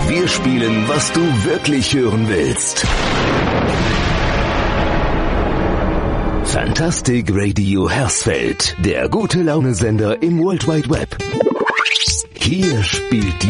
Wir spielen, was du wirklich hören willst. Fantastic Radio Hersfeld, der gute Laune-Sender im World Wide Web. Hier spielt die